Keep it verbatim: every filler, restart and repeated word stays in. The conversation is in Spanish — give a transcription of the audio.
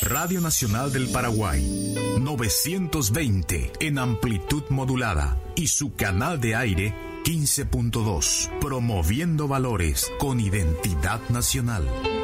Radio Nacional del Paraguay, novecientos veinte en amplitud modulada y su canal de aire quince punto dos, promoviendo valores con identidad nacional.